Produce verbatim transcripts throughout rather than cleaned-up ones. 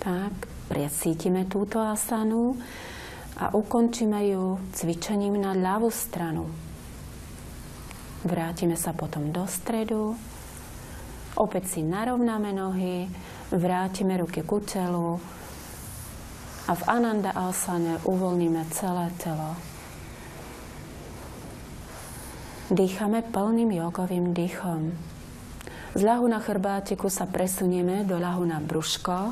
Tak, presítime túto asanu a ukončíme ju cvičením na ľavú stranu. Vrátime sa potom do stredu. Opäť si narovnáme nohy, vrátime ruky ku telu a v Ananda asane uvoľníme celé telo. Dýchame plným jogovým dýchom. Z ľahu na chrbátiku sa presunieme do ľahu na brúško.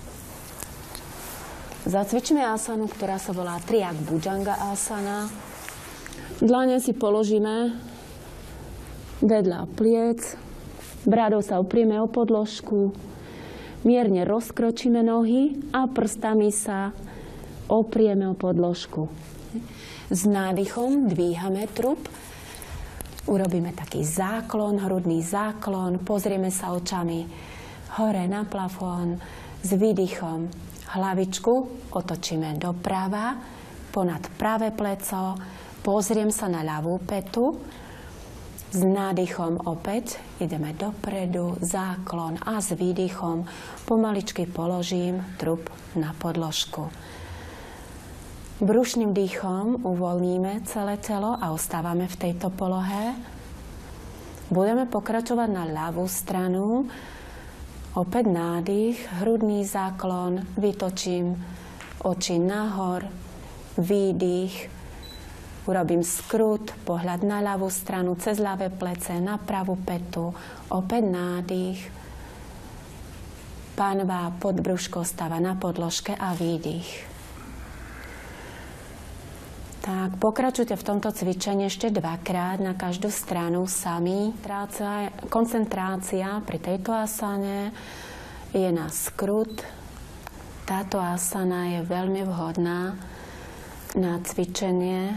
Zacvičíme asanu, ktorá sa volá Triak Bhujanga asana. Dlane si položíme vedľa pliec. Brádou sa oprieme o podložku. Mierne rozkročíme nohy a prstami sa oprieme o podložku. S nádychom dvíhame trup. Urobíme taký záklon, hrudný záklon. Pozrieme sa očami hore na plafón. S výdychom hlavičku otočíme doprava, ponad pravé pleco, pozriem sa na ľavú petu. S nádychom opäť ideme dopredu, záklon a s výdychom pomaličky položím trup na podložku. Brušným dýchom uvoľníme celé telo a ostávame v tejto polohe. Budeme pokračovať na ľavú stranu. Opäť nádych, hrudný záklon, vytočím oči nahor, výdych, urobím skrut, pohľad na ľavú stranu, cez ľavé plece, na pravú petu, opäť nádych, pánva, podbrúško stáva na podložke a výdych. Tak, pokračujte v tomto cvičení ešte dvakrát na každú stranu sami. Koncentrácia pri tejto asane je na skrut. Táto asana je veľmi vhodná na cvičenie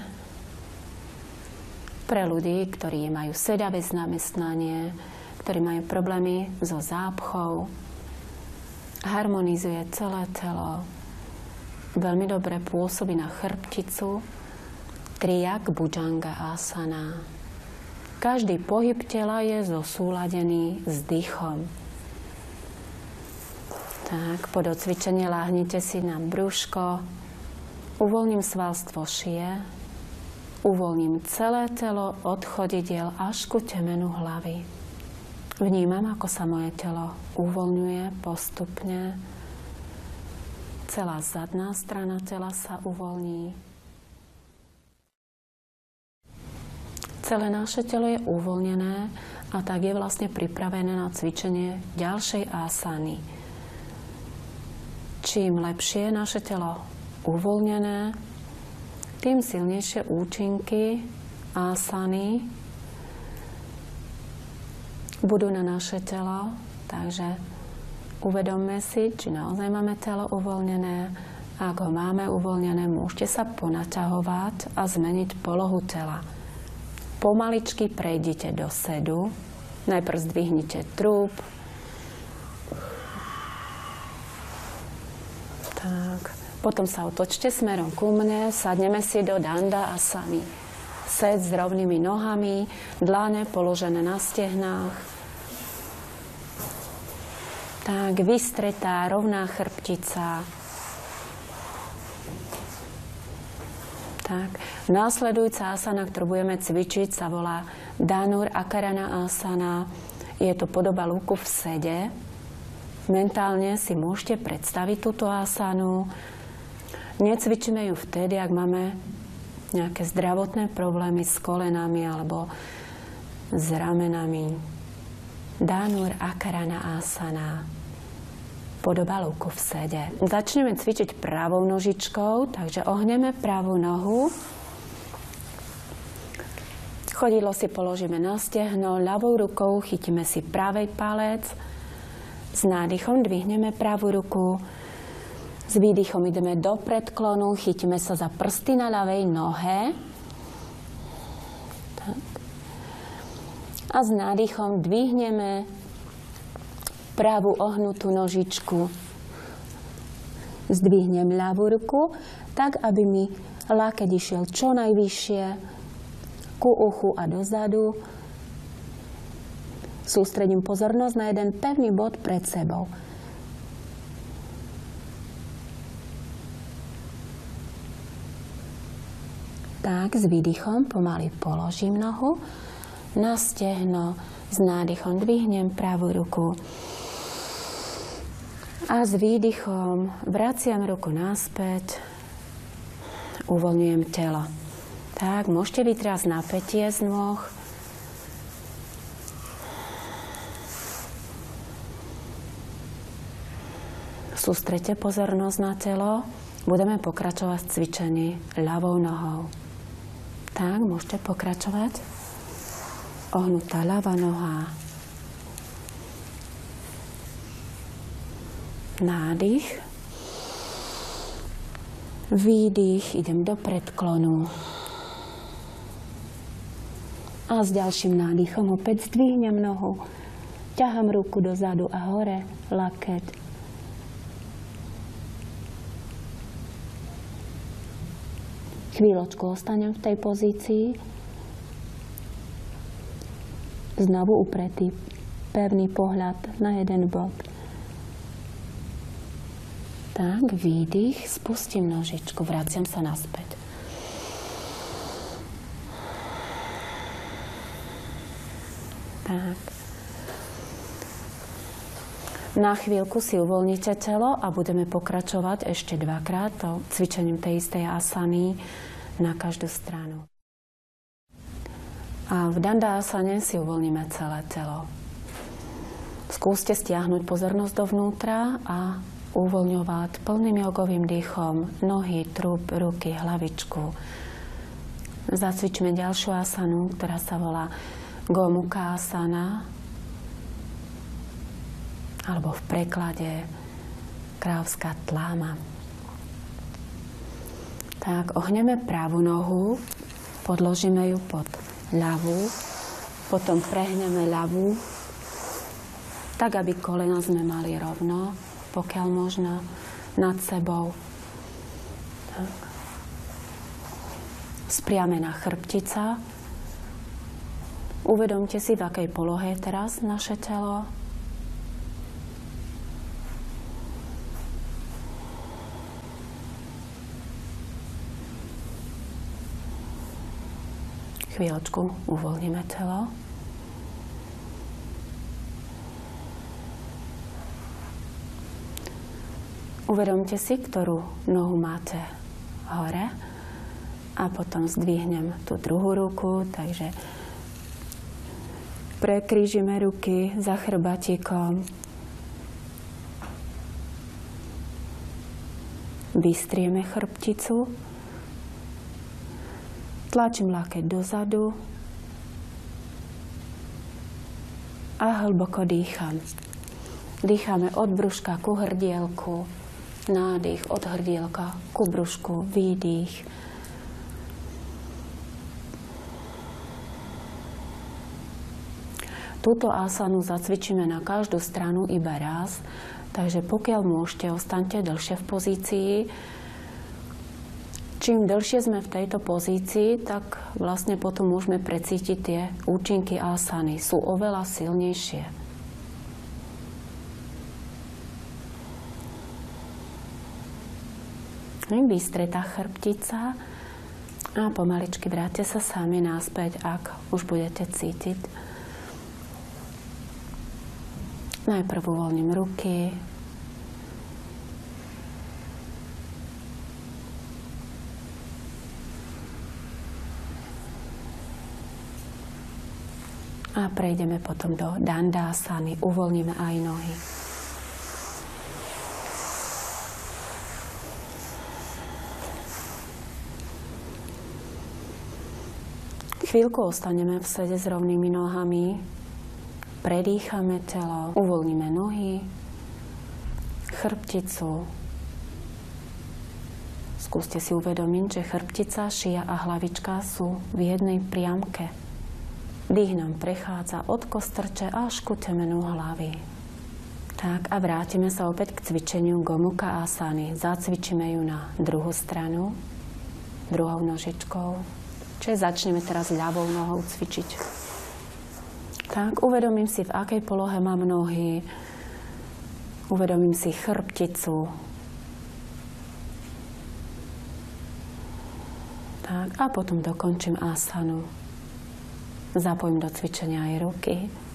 pre ľudí, ktorí majú sedavé zamestnanie, ktorí majú problémy so zápchou. Harmonizuje celé telo. Veľmi dobre pôsobí na chrbticu. Triak Bhujanga asana. Každý pohyb tela je zosúladený s dýchom. Tak, po docvičení láhnite si na brúško. Uvoľním svalstvo šie. Uvoľním celé telo od chodidiel až ku temenu hlavy. Vnímam, ako sa moje telo uvoľňuje postupne. Celá zadná strana tela sa uvoľní. Celé naše telo je uvoľnené a tak je vlastne pripravené na cvičenie ďalšej asany. Čím lepšie je naše telo uvoľnené, tým silnejšie účinky asany budú na naše telo. Takže uvedomme si, či naozaj máme telo uvoľnené. Ak ho máme uvoľnené, môžete sa ponaťahovať a zmeniť polohu tela. Pomaličky prejdite do sedu. Najprv zdvihnite trup. Tak. Potom sa otočte smerom ku mne. Sadneme si do Danda asany. Sed s rovnými nohami, dlane položené na stehnách. Tak, vystretá, rovná chrbtica. Tak. Následujúca asana, ktorú budeme cvičiť, sa volá Dhanur Akarana asana. Je to podoba lúku v sede. Mentálne si môžete predstaviť túto asanu. Necvičíme ju vtedy, ak máme nejaké zdravotné problémy s kolenami alebo s ramenami. Dhanur Akarana asana. Podoba lúku v sede. Začneme cvičiť pravou nožičkou, takže ohneme pravú nohu. Chodidlo si položíme na stehno, ľavou rukou chytíme si pravý palec. S nádychom dvihneme pravú ruku. S výdychom ideme do predklonu, chytíme sa za prsty na ľavej nohe. Tak. A s nádychom dvihneme pravú ohnutú nožičku. Zdvihnem ľavú ruku, tak aby mi lakeť išiel čo najvyššie ku uchu a dozadu. Sústredím pozornosť na jeden pevný bod pred sebou. Tak, s výdychom pomaly položím nohu na stehno, s nádychom dvihnem pravú ruku a s výdychom vraciam ruku naspäť, uvoľňujem telo. Tak, môžete vytrásť napätie z nôh. Sústreďte pozornosť na telo. Budeme pokračovať v cvičení ľavou nohou. Tak, môžete pokračovať. Ohnutá ľavá noha. Nádych. Výdych, idem do predklonu. A s ďalším nádychom opäť zdvihnem nohu. Ťahám ruku dozadu a hore, lakeť. Chvíľočku ostanem v tej pozícii. Znovu upretý, pevný pohľad na jeden bod. Tak, výdych, spustím nožičku, vraciam sa naspäť. Tak. Na chvíľku si uvoľnite telo a budeme pokračovať ešte dvakrát to cvičením tej istej asany na každú stranu. A v dandásane si uvoľníme celé telo. Skúste stiahnuť pozornosť dovnútra a uvoľňovať plným jogovým dýchom nohy, trup, ruky, hlavičku. Zacvičme ďalšiu asanu, ktorá sa volá Gomukha asana, alebo v preklade kráľovská tláma. Tak, ohneme pravú nohu, podložíme ju pod ľavú, potom prehneme ľavú, tak, aby kolena sme mali rovno, pokiaľ možno, nad sebou. Tak. Spriamená chrbtica. Uvedomte si, v akej polohe je teraz naše telo. Chvíľočku uvoľníme telo. Uvedomte si, ktorú nohu máte hore a potom zdvihnem tú druhú ruku, takže prekrížime ruky za chrbátikom. Vystrieme chrbticu. Tlačím lakeť dozadu a hlboko dýcham. Dýchame od brúška ku hrdielku, nádych od hrdielka ku brúšku, výdych. Túto asanu zacvičíme na každú stranu iba raz, takže pokiaľ môžete, ostaňte dlhšie v pozícii. Čím dlhšie sme v tejto pozícii, tak vlastne potom môžeme precítiť tie účinky asany. Sú oveľa silnejšie. Vystretá chrbtica a pomaličky vráťte sa sami naspäť, ak už budete cítiť. Najprv uvoľním ruky. A prejdeme potom do dandásany. Uvoľníme aj nohy. Chvíľku ostaneme v sede s rovnými nohami. Predýchame telo. Uvoľníme nohy, chrbticu. Skúste si uvedomiť, že chrbtica, šia a hlavička sú v jednej priamke. Dých nám prechádza od kostrče až ku temenu hlavy. Tak a vrátime sa opäť k cvičeniu Gomukha asany. Zacvičíme ju na druhú stranu, druhou nožičkou. Čiže začneme teraz ľavou nohou cvičiť. Tak, uvedomím si, v akej polohe mám nohy. Uvedomím si chrbticu. Tak. A potom dokončím asanu. Zapojím do cvičenia aj ruky.